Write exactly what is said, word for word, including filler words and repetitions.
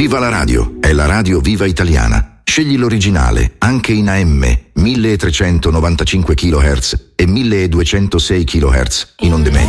Viva la radio, è la radio viva italiana. Scegli l'originale, anche in A M, milletrecentonovantacinque chilohertz e milleduecentosei chilohertz in onde medie.